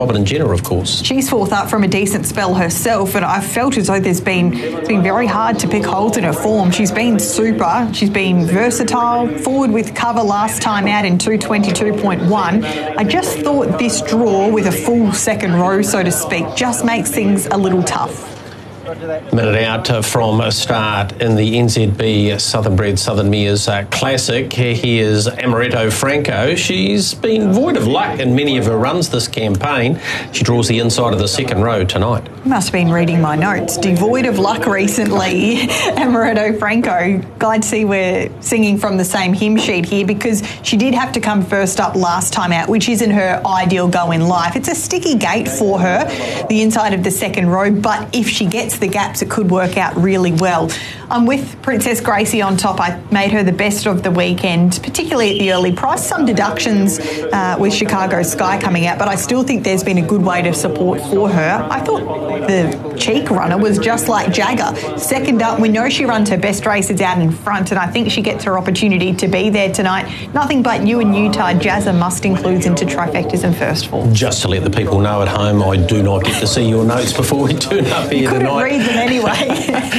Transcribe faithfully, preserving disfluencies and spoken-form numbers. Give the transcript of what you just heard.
Robin and Jenna, of course. She's fourth up from a decent spell herself, and I felt as though there's been it's been very hard to pick holes in her form. She's been super. She's been versatile, forward with cover last time out in two twenty-two point one. I just thought this draw with a full second row, so to speak, just makes things a little tough. Minute out uh, from a start in the N Z B Southern Bred Southern Meres uh, Classic. Here's Amaretto Franco. She's been void of luck in many of her runs this campaign. She draws the inside of the second row tonight. You must have been reading my notes. Devoid of luck recently, Amaretto Franco. Glad to see we're singing from the same hymn sheet here, because she did have to come first up last time out, which isn't her ideal go in life. It's a sticky gate for her, the inside of the second row, but if she gets the gaps, it could work out really well. I'm with Princess Gracie on top. I made her the best of the weekend, particularly at the early price. Some deductions uh, with Chicago Sky coming out, but I still think there's been a good way to support for her. I thought the cheek runner was just like Jagger. Second up, we know she runs her best races out in front, and I think she gets her opportunity to be there tonight. Nothing but you and Utah Jazza must includes into trifectas and first fall. Just to let the people know at home, I do not get to see your notes before we turn up here you couldn't tonight. read them anyway.